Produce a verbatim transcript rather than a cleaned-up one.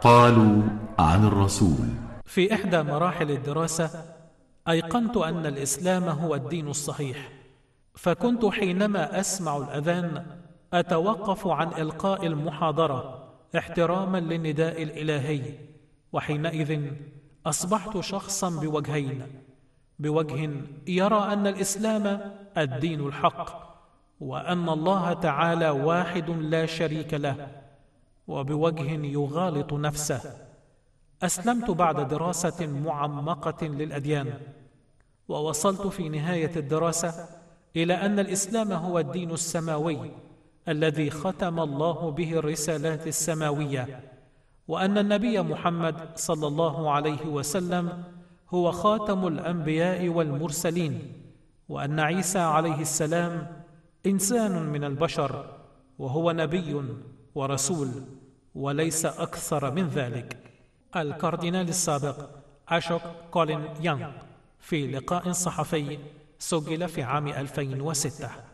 قالوا عن الرسول: في إحدى مراحل الدراسة أيقنت أن الإسلام هو الدين الصحيح، فكنت حينما أسمع الأذان أتوقف عن إلقاء المحاضرة احتراما للنداء الإلهي، وحينئذ أصبحت شخصا بوجهين: بوجه يرى أن الإسلام الدين الحق وأن الله تعالى واحد لا شريك له، وبوجه يغالط نفسه. أسلمت بعد دراسة معمقة للأديان، ووصلت في نهاية الدراسة إلى أن الإسلام هو الدين السماوي الذي ختم الله به الرسالات السماوية، وأن النبي محمد صلى الله عليه وسلم هو خاتم الأنبياء والمرسلين، وأن عيسى عليه السلام إنسان من البشر وهو نبي ورسول وليس أكثر من ذلك. الكاردينال السابق أشوك كولين يانغ، في لقاء صحفي سجل في عام ألفين وستة.